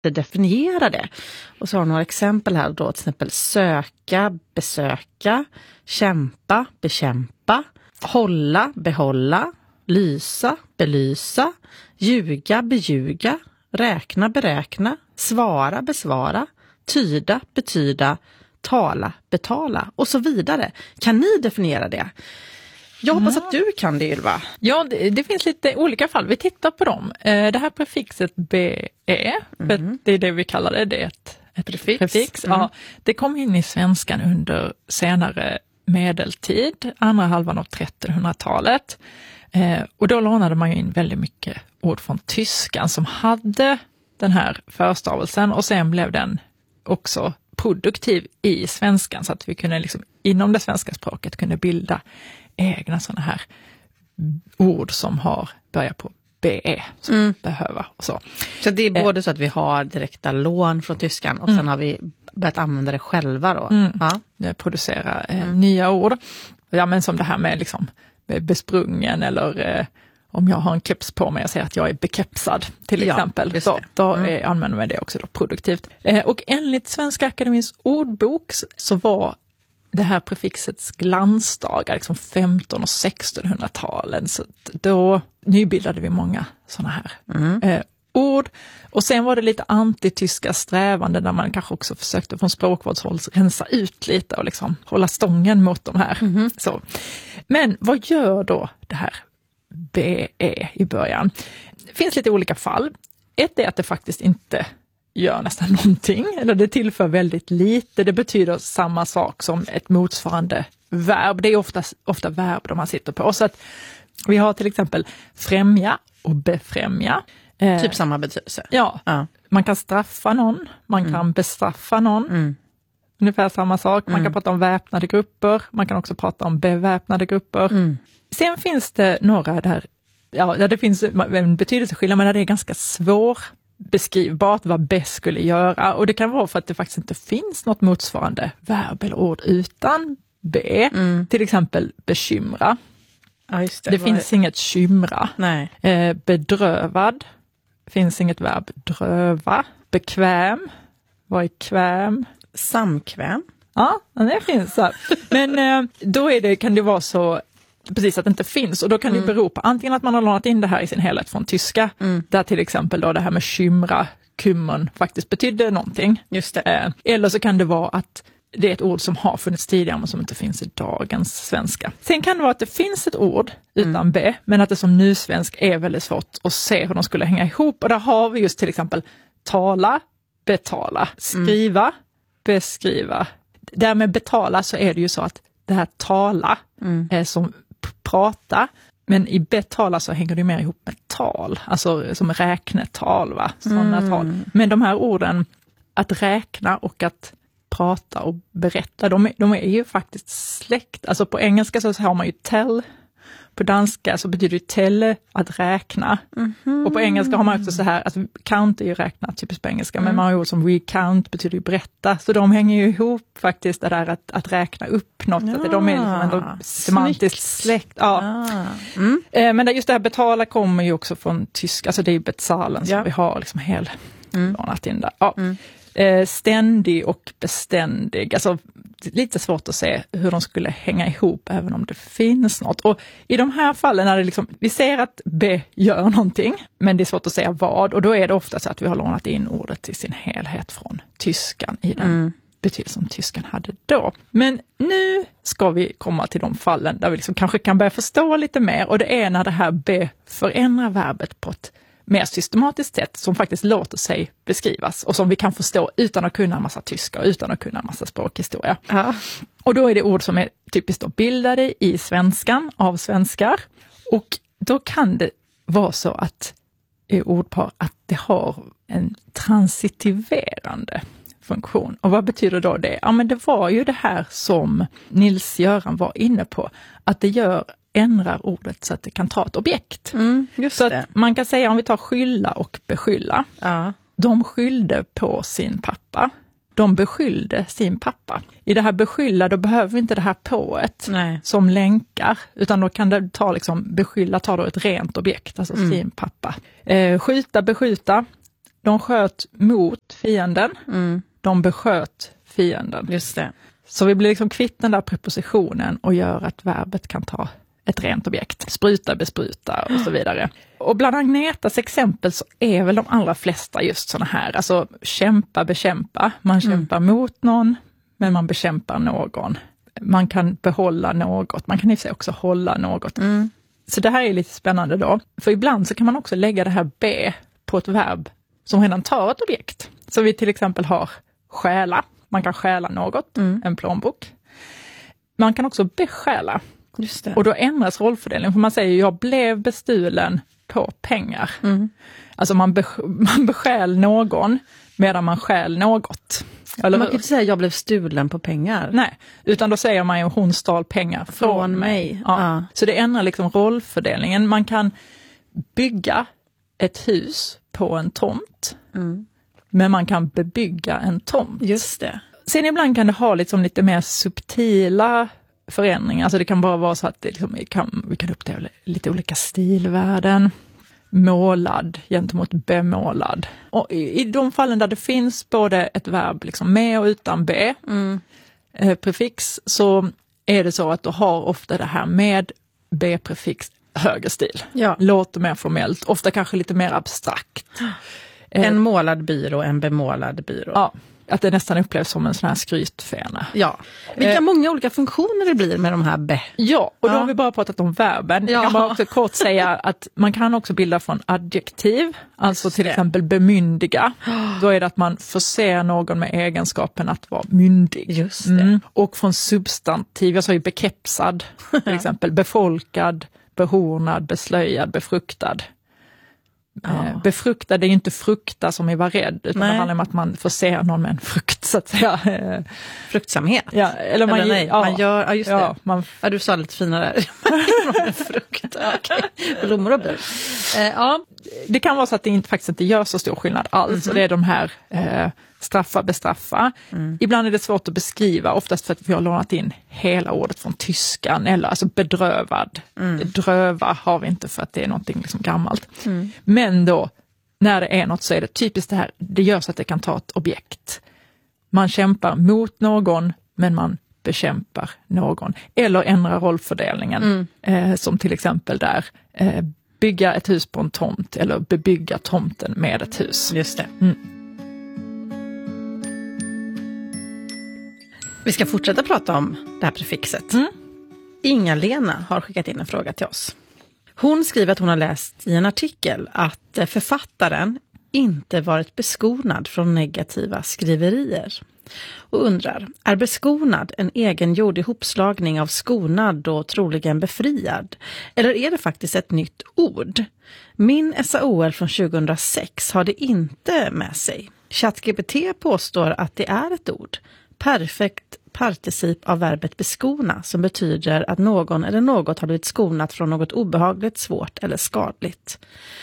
definiera det. Och så har några exempel här då, till exempel söka, besöka, kämpa, bekämpa, hålla, behålla, lysa, belysa, ljuga, beljuga, räkna, beräkna, svara, besvara, tyda, betyda, tala, betala och så vidare. Kan ni definiera det? Jag hoppas att du kan det, Ylva. Ja, det finns lite olika fall. Vi tittar på dem. Det här prefixet BE, det är det vi kallar det. Det är ett prefix. Ja, det kom in i svenskan under senare medeltid, andra halvan av 1300-talet. Och då lånade man ju in väldigt mycket ord från tyskan som hade den här förstavelsen, och sen blev den också produktiv i svenskan, så att vi kunde liksom inom det svenska språket kunde bilda egna sådana här ord som har börjat på BE, som behöver och så. Så det är både så att vi har direkta lån från tyskan och sen har vi börjat använda det själva då. Producera nya ord. Ja, men som det här med liksom besprungen, eller om jag har en keps på mig och säger att jag är bekepsad till exempel. Då använder man det också då produktivt. Och enligt Svenska Akademins ordbok så var det här prefixets glansdagar liksom 1500- och 1600-talen. Så då nybildade vi många sådana här ord. Och sen var det lite antityska strävanden där man kanske också försökte från språkvårdshåll rensa ut lite och liksom hålla stången mot de här. Så. Men vad gör då det här BE i början? Det finns lite olika fall. Ett är att det faktiskt inte gör nästan någonting, eller det tillför väldigt lite. Det betyder samma sak som ett motsvarande verb. Det är ofta verb de man sitter på. Så att vi har till exempel främja och befrämja. Typ samma betydelse. Ja, man kan straffa någon, man kan bestraffa någon. Ungefär samma sak. Man kan prata om väpnade grupper, man kan också prata om beväpnade grupper. Sen finns det några där, där det finns en betydelseskillnad, men där det är ganska beskrivbart vad be skulle göra, och det kan vara för att det faktiskt inte finns något motsvarande verb eller ord utan be. Till exempel bekymra. Ja, just det finns inget kymra. Nej. Bedrövad finns inget verb dröva. Bekväm, vad är kväm? Samkväm. Ja, det finns så. Men då kan det vara så precis att det inte finns, och då kan det bero på antingen att man har lånat in det här i sin helhet från tyska, där till exempel då det här med kymra, kummern faktiskt betydde någonting. Just det. Eller så kan det vara att det är ett ord som har funnits tidigare men som inte finns i dagens svenska. Sen kan det vara att det finns ett ord utan be, men att det som nysvensk är väldigt svårt att se hur de skulle hänga ihop, och där har vi just till exempel tala, betala, skriva, beskriva. Därmed betala så är det ju så att det här tala är som prata, men i betala så hänger det mer ihop med tal, alltså som räknetal, va? Sådana tal. Men de här orden, att räkna och att prata och berätta, de är ju faktiskt släkt. Alltså på engelska så har man ju tell, på danska så betyder det tell att räkna. Och på engelska har man också så här, att count är ju räkna typiskt på engelska, men man har ju ord som recount betyder ju berätta, så de hänger ju ihop faktiskt, det där att räkna upp något, att de är liksom ändå semantiskt släkt. Ja. Men just det här betala kommer ju också från tyska, alltså det är ju bezahlen som vi har liksom lånat in där. Ja. Ständig och beständig, alltså lite svårt att se hur de skulle hänga ihop även om det finns något. Och i de här fallen är det liksom, vi ser att be gör någonting, men det är svårt att säga vad, och då är det ofta så att vi har lånat in ordet i sin helhet från tyskan i den betydelse som tyskan hade då. Men nu ska vi komma till de fallen där vi liksom kanske kan börja förstå lite mer, och det är när det här be förändrar verbet på ett mer systematiskt sätt som faktiskt låter sig beskrivas och som vi kan förstå utan att kunna en massa tyska och utan att kunna en massa språkhistoria. Ja. Och då är det ord som är typiskt då bildade i svenskan av svenskar, och då kan det vara så att i ordpar att det har en transitiverande funktion. Och vad betyder då det? Ja, men det var ju det här som Nils-Göran var inne på, att det ändrar ordet så att det kan ta ett objekt. Just så det. Att man kan säga, om vi tar skylla och beskylla. Ja. De skyllde på sin pappa. De beskyllde sin pappa. I det här beskylla, då behöver vi inte det här pået som länkar, utan då kan det ta liksom, beskylla tar då ett rent objekt, alltså sin pappa. Skjuta, beskjuta. De sköt mot fienden. Mm. De besköt fienden. Just det. Så vi blir liksom kvitt den där prepositionen och gör att verbet kan ta ett rent objekt. Spruta, bespruta och så vidare. Och bland Agnetas exempel så är väl de allra flesta just såna här. Alltså kämpa, bekämpa. Man kämpar mot någon, men man bekämpar någon. Man kan behålla något. Man kan i sig också hålla något. Mm. Så det här är lite spännande då. För ibland så kan man också lägga det här be på ett verb som redan tar ett objekt. Så vi till exempel har stjäla. Man kan stjäla något, en plånbok. Man kan också bestjäla. Just det. Och då ändras rollfördelningen. För man säger jag blev bestulen på pengar. Mm. Alltså man bestjäl någon medan man stjäl något. Eller Man kan inte säga jag blev stulen på pengar. Nej, utan då säger man ju hon stal pengar från mig. Ja. Ja. Så det ändrar liksom rollfördelningen. Man kan bygga ett hus på en tomt. Men man kan bebygga en tomt. Just det. Sen ibland kan det ha liksom lite mer subtila förändringar. Alltså det kan bara vara så att det liksom, vi kan uppleva lite olika stilvärden. Målad gentemot bemålad. Och i de fallen där det finns både ett verb liksom med och utan be, prefix, så är det så att du har ofta det här med be-prefix högre stil. Ja. Låter mer formellt, ofta kanske lite mer abstrakt. En målad byrå, en bemålad byrå. Ja, att det nästan upplevs som en sån här skrytfena. Ja. Vilka många olika funktioner det blir med de här be. Ja, och då har vi bara pratat om verben. Jag kan bara också kort säga att man kan också bilda från adjektiv, alltså till exempel bemyndiga. Då är det att man förser någon med egenskapen att vara myndig. Just det. Och från substantiv, jag sa ju bekepsad, till exempel befolkad, behornad, beslöjad, befruktad. Befruktad, det är ju inte frukta som är var rädd, utan det handlar om att man förser någon med en frukt, så att säga. Fruktsamhet. Ja, eller man, nej, man gör, ja just det. Ja, du sa lite finare. Frukt, blommor och bär. Ja, det kan vara så att det faktiskt inte gör så stor skillnad alls. Och det är de här straffa, bestraffa. Ibland är det svårt att beskriva, oftast för att vi har lånat in hela ordet från tyskan, eller alltså bedrövad. Dröva har vi inte för att det är någonting liksom gammalt. Men då, när det är något, så är det typiskt det här, det gör så att det kan ta ett objekt. Man kämpar mot någon, men man bekämpar någon. Eller ändra rollfördelningen, som till exempel där, bygga ett hus på en tomt, eller bebygga tomten med ett hus. Just det. Vi ska fortsätta prata om det här prefixet. Inga-Lena har skickat in en fråga till oss. Hon skriver att hon har läst i en artikel att författaren inte varit beskonad från negativa skriverier. Och undrar, är beskonad en egengjord ihopslagning av skonad och troligen befriad? Eller är det faktiskt ett nytt ord? Min SAOL från 2006 har det inte med sig. ChatGPT påstår att det är ett ord. Perfekt particip av verbet beskona, som betyder att någon eller något har blivit skonat från något obehagligt, svårt eller skadligt.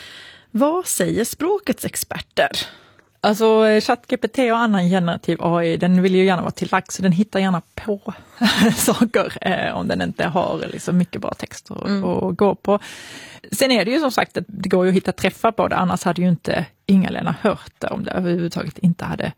Vad säger språkets experter? Alltså ChatGPT och annan generativ AI, den vill ju gärna vara till lax, så den hittar gärna på saker om den inte har liksom mycket bra text att gå på. Sen är det ju som sagt att det går ju att hitta träffar på det, annars hade ju inte Inga-Lena hört det om det överhuvudtaget inte hade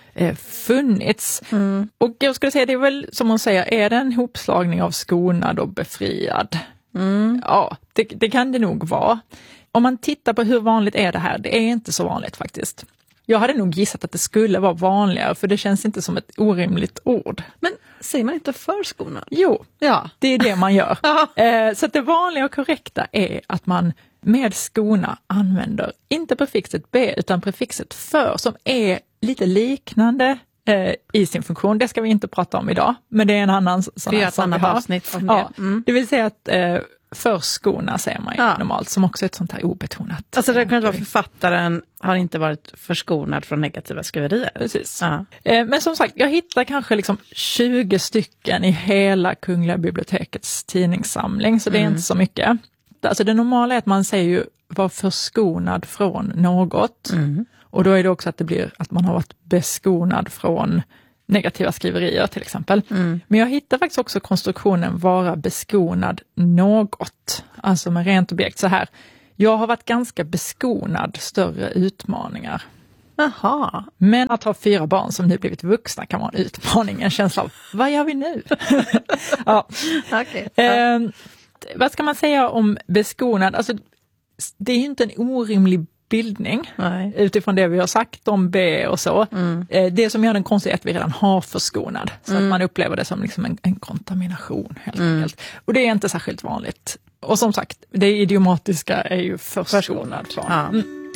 funnits. Och jag skulle säga, det är väl som hon säger, är det en hopslagning av skonad och befriad? Ja, det kan det nog vara. Om man tittar på hur vanligt är det här, det är inte så vanligt faktiskt. Jag hade nog gissat att det skulle vara vanligare, för det känns inte som ett orimligt ord. Men säger man inte förskonad? Jo, ja. Det är det man gör. Så att det vanliga och korrekta är att man med skona använder inte prefixet be utan prefixet för, som är lite liknande i sin funktion. Det ska vi inte prata om idag, men det är en annan sån här ett annat avsnitt om det. Ja. Det vill säga att förskona säger man ju normalt, som också är ett sånt här obetonat. Alltså det kan vara författaren har inte varit förskonad från negativa skriverier. Precis. Men som sagt, jag hittar kanske liksom 20 stycken i hela Kungliga bibliotekets tidningssamling, så det är inte så mycket. Alltså det normala är att man säger ju var förskonad från något. Och då är det också att det blir att man har varit beskonad från negativa skriverier till exempel. Men jag hittar faktiskt också konstruktionen vara beskonad något. Alltså med rent objekt så här. Jag har varit ganska beskonad större utmaningar. Jaha. Men att ha 4 barn som nu blivit vuxna kan vara en utmaning, en känsla av, vad gör vi nu? Ja. Okay. Vad ska man säga om beskonad? Alltså, det är ju inte en orimlig bildning. Nej. Utifrån det vi har sagt om B och så. Det som gör den konstig är att vi redan har förskonad. Så att man upplever det som liksom en kontamination helt enkelt. Och det är inte särskilt vanligt. Och som sagt, det idiomatiska är ju förskonad. Ja.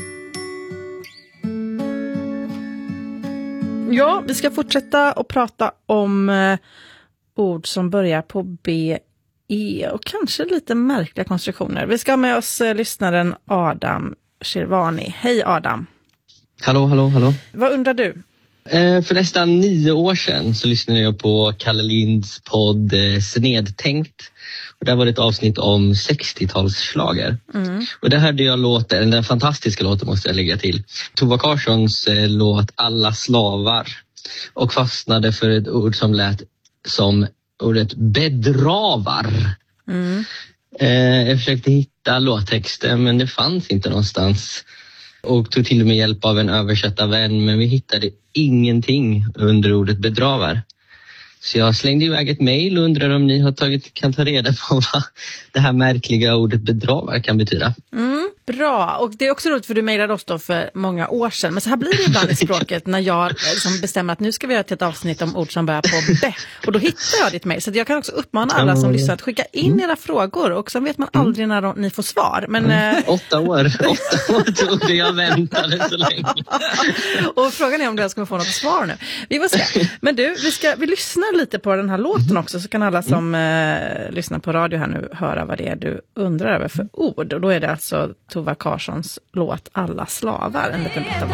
Ja, vi ska fortsätta att prata om ord som börjar på B, E och kanske lite märkliga konstruktioner. Vi ska ha med oss lyssnaren Adam Shirvani. Hej Adam. Hallå. Vad undrar du? För nästan 9 år sedan så lyssnade jag på Kalle Linds podd Snedtänkt. Och där var det ett avsnitt om 60-talsschlager. Och där hörde jag den fantastiska låten måste jag lägga till. Tova Karlssons låt Alla slavar. Och fastnade för ett ord som lät som ordet bedravar. Jag försökte hitta låttexten men det fanns inte någonstans. Och tog till och med hjälp av en översättarvän, men vi hittade ingenting under ordet bedravar. Så jag slängde iväg ett mejl och undrar om ni kan ta reda på vad det här märkliga ordet bedravar kan betyda. Bra, och det är också roligt för du mejlade oss då för många år sedan. Men så här blir det ibland i språket när jag liksom bestämmer att nu ska vi göra ett avsnitt om ord som börjar på B. Och då hittar jag ditt mejl. Så jag kan också uppmana alla som lyssnar att skicka in era frågor. Och så vet man aldrig när ni får svar. Men, 8 år tog det, jag väntade så länge. Och frågan är om jag ska få något svar nu. Vi får se. Men du, vi lyssnar lite på den här låten också. Så kan alla som lyssnar på radio här nu höra vad det är du undrar över för ord. Och då är det alltså Tova Karlssons låt Alla slavar. En liten bit av